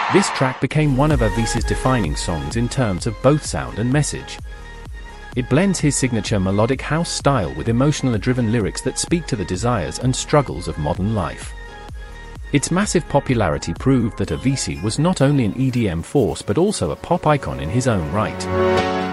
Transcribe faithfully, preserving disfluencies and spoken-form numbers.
This track became one of Avicii's defining songs in terms of both sound and message. It blends his signature melodic house style with emotional-driven lyrics that speak to the desires and struggles of modern life. Its massive popularity proved that Avicii was not only an E D M force but also a pop icon in his own right.